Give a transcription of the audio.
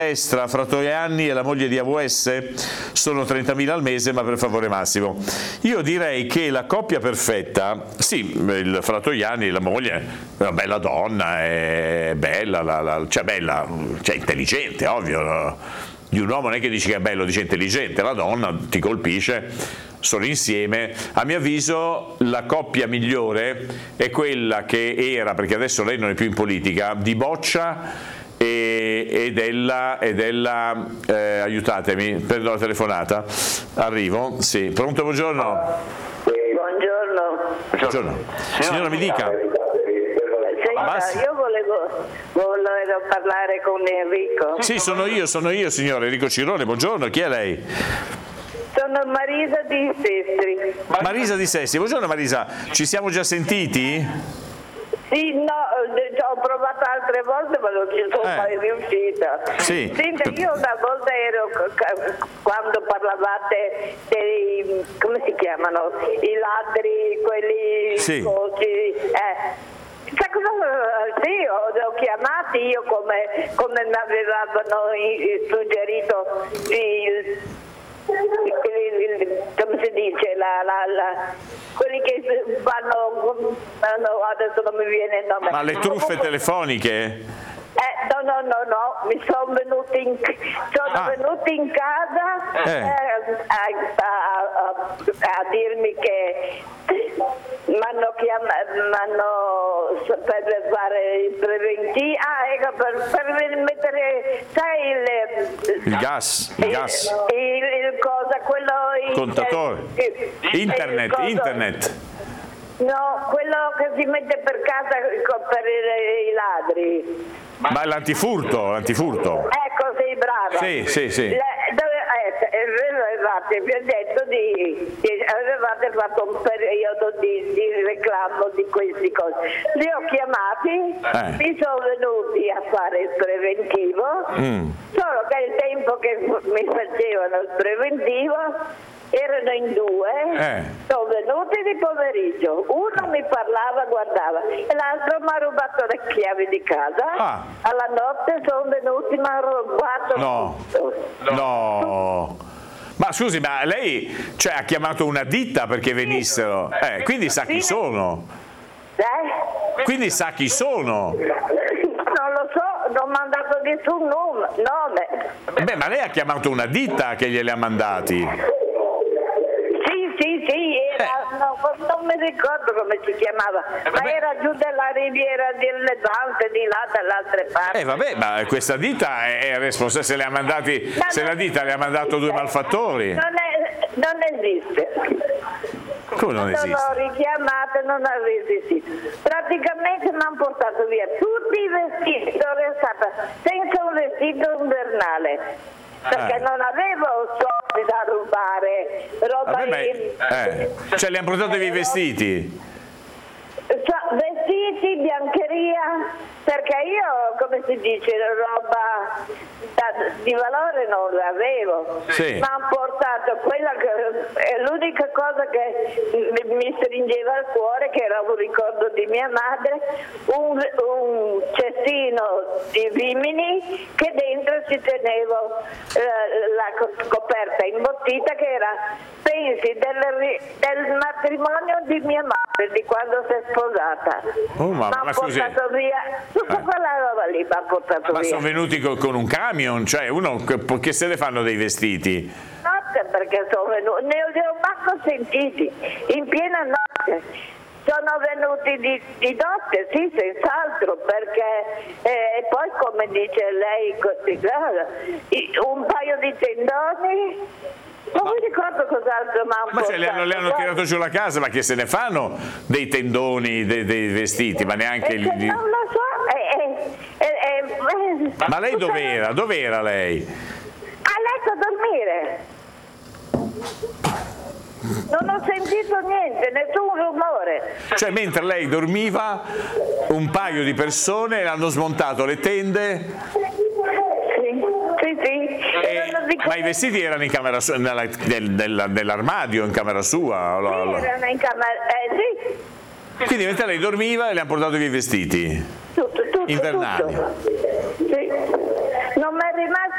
Destra, Fratoianni e la moglie di AWS sono 30.000 al mese, ma per favore Massimo. Io direi che la coppia perfetta, sì, il Fratoianni e la moglie è una bella donna, è bella, cioè intelligente, ovvio. No? Di un uomo non è che dici che è bello, dice intelligente, la donna ti colpisce, sono insieme. A mio avviso la coppia migliore è quella che era, perché adesso lei non è più in politica, di Boccia e della aiutatemi, prendo la telefonata, arrivo, sì, pronto, buongiorno. Buongiorno. Signora, mi dica. Senta, io volevo parlare con Enrico. Sì, sono io, signore, Enrico Cirone, buongiorno, chi è lei? Sono Marisa di Sestri. Marisa di Sestri, buongiorno Marisa, ci siamo già sentiti? Sì, no, ho provato altre volte ma non ci sono mai riuscita. Sì. Senta, io una volta ero, quando parlavate dei, come si chiamano, i ladri, quelli sì. Sì, ho chiamati io come mi avevano suggerito come si dice, quelli che vanno, adesso non mi viene il nome. Ma le truffe telefoniche? No, mi sono venuti in casa a dirmi che m'hanno per fare il preventivo, per mettere, sai, il gas, il cosa, quello contatore, internet. No, quello che si mette per casa per i ladri. Ma l'antifurto? Ecco, sei brava. Sì. Vi ho detto avevate fatto un periodo di reclamo di queste cose. Li ho chiamati, mi sono venuti a fare il preventivo, solo che il tempo che mi facevano il preventivo erano in due, sono venuti di pomeriggio, uno mi parlava, guardava, e l'altro mi ha rubato le chiavi di casa, alla notte sono venuti, mi hanno rubato tutto. No. Ma scusi, ma lei ha chiamato una ditta perché venissero, quindi sa chi sono? Quindi sa chi sono? Non lo so, non mi ha dato nessun nome. Beh, ma lei ha chiamato una ditta che glieli ha mandati? Sì, non mi ricordo come si chiamava, ma era giù della riviera del Levante, di là dall'altre parti. Vabbè, ma questa ditta è responsabile, se la ditta le ha mandato due malfattori. Non esiste. Come non esiste? Sono richiamata, non ha resistito. Praticamente mi hanno portato via tutti i vestiti, sono restata senza un vestito invernale. Perché non avevo soldi da rubare, cioè le hanno portato via i vestiti? Vestiti, biancheria, perché io, come si dice, roba di valore non l'avevo. Sì. Mi hanno portato quella che è l'unica cosa che mi stringeva al cuore, che era un ricordo di mia madre, un cestino di vimini che dentro ci tenevo la coperta imbottita, che era, pensi, del matrimonio di mia madre, di quando si è sposata. Ma scusi, portato via tutta quella roba lì, mi ha portato via. Ma sono venuti con un camion, cioè che se ne fanno dei vestiti? Notte, perché sono venuti, ne ho manco sentiti, in piena notte. Sono venuti di notte, sì, senz'altro, perché poi, come dice lei, un paio di tendoni. Non mi ricordo cos'altro ma le hanno tirato giù la casa, ma che se ne fanno dei tendoni, dei vestiti, ma neanche non lo so. Ma lei dov'era? Dov'era lei? A letto a dormire. Non ho sentito niente, nessun rumore. Cioè, mentre lei dormiva, un paio di persone le hanno smontato le tende. Sì. Ma i vestiti erano in camera sua, nell'armadio in camera sua? Sì, erano in camera, sì. Quindi mentre lei dormiva le hanno portato via i vestiti? Tutto. Invernali? Sì. Non mi è rimasto